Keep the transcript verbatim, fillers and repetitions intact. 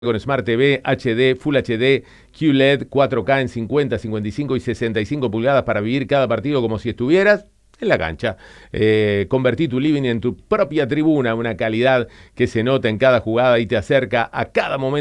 Con Smart T V, H D, Full H D, Q L E D, cuatro K en cincuenta, cincuenta y cinco y sesenta y cinco pulgadas para vivir cada partido como si estuvieras en la cancha. Eh, convertí tu living en tu propia tribuna, una calidad que se nota en cada jugada y te acerca a cada momento